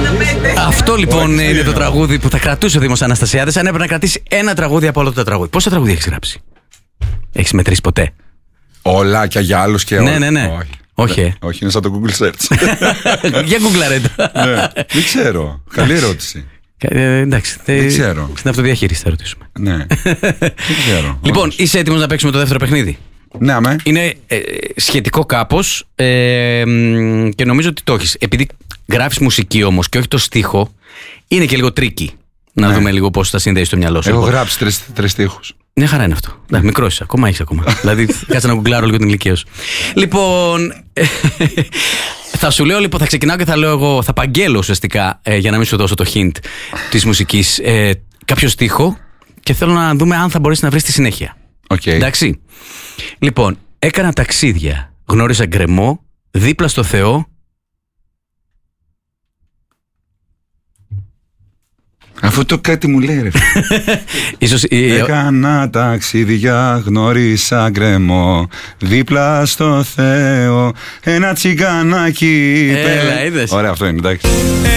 Αυτό λοιπόν είναι το τραγούδι που θα κρατούσε ο Δήμος Αναστασιάδης αν έπρεπε να κρατήσει ένα τραγούδι από όλο το τραγούδι. Πόσα τραγούδια έχεις γράψει? Έχεις μετρήσει ποτέ? Όλα και για άλλους και όλα. Ναι. Όχι. Όχι, είναι σαν το Google Search. Για γκουγκλάρε το. Δεν ξέρω. Καλή ερώτηση. Εντάξει. Δεν ξέρω. Στην αυτοδιαχείριση θα ρωτήσουμε. Ναι. Δεν ξέρω. Λοιπόν, είσαι έτοιμος να παίξουμε το δεύτερο παιχνίδι? Ναι, αμέ. Είναι σχετικό κάπως και νομίζω ότι το έχεις. Επειδή γράφεις μουσική όμως και όχι το στίχο, είναι και λίγο τρίκι. Να δούμε λίγο πώς θα συνδέεις το μυαλό σου. Έχω γράψει τρεις στίχους. Μια χαρά είναι αυτό. Μικρός είσαι, ακόμα έχεις ακόμα. Δηλαδή, κάτσε να γκουγκλάρω λίγο την ηλικία σου. Λοιπόν, θα σου λέω λοιπόν, θα ξεκινάω και θα λέω εγώ, θα παγγέλω ουσιαστικά, για να μην σου δώσω το hint της μουσικής, κάποιο στίχο και θέλω να δούμε αν θα μπορέσει να βρεις τη συνέχεια. Okay. Εντάξει. Λοιπόν, έκανα ταξίδια, γνώρισα γκρεμό, δίπλα στο Θεό. Αφού το κάτι μου λέει, ρε. Ίσως, έκανα ταξίδια, γνώρισα γκρεμό, δίπλα στο Θεό, ένα τσιγκανάκι. Έλα, είδες. Ωραία, αυτό είναι, εντάξει.